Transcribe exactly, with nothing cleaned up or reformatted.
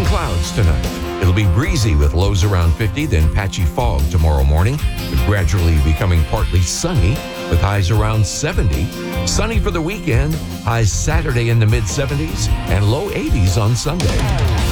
clouds tonight. It'll be breezy with lows around fifty, then patchy fog tomorrow morning, but gradually becoming partly sunny with highs around seventy. Sunny for the weekend, highs Saturday in the mid seventies and low eighties on Sunday.